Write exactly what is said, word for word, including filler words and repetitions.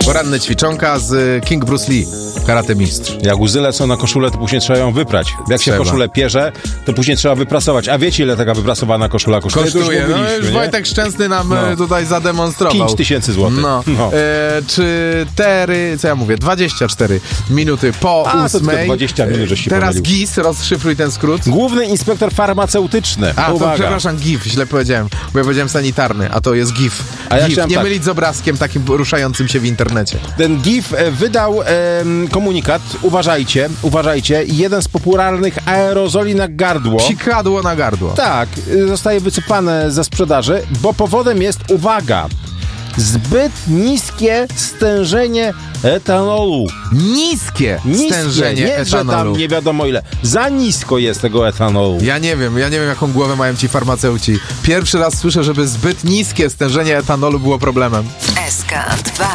Poranne ćwiczonka z King Bruce Lee, karate mistrz. Jak łzy lecą na koszulę, to później trzeba ją wyprać. Jak Trzeba. się koszulę pierze, to później trzeba wyprasować. A wiecie, ile taka wyprasowana koszula kosztuje? To już Kosztuje, no mówiliśmy, już nie? Wojtek Szczęsny nam No. e, tutaj zademonstrował. pięć tysięcy złotych. No. No. E, cztery, co ja mówię, dwadzieścia cztery minuty po A, to tylko ósmej. dwadzieścia minut, żeś się Teraz pomylił. G I S, rozszyfruj ten skrót. Główny inspektor farmaceutyczny. A, to Uwaga. przepraszam, G I F, źle powiedziałem, bo ja powiedziałem sanitarny, a to jest G I F. A ja G I F, chciałem nie tak. mylić z obrazkiem takim ruszającym się w internecie. Ten G I F e, wydał em, komunikat. Uważajcie, uważajcie. Jeden z popularnych aerozoli na gardło. Psikadło na gardło. Tak, y, zostaje wycofane ze sprzedaży, bo powodem jest, uwaga, zbyt niskie stężenie etanolu. Niskie, Niskie, stężenie nie, że etanolu. tam nie wiadomo ile. Za nisko jest tego etanolu. Ja nie wiem, ja nie wiem, jaką głowę mają ci farmaceuci. Pierwszy raz słyszę, żeby zbyt niskie stężenie etanolu było problemem. S K dwa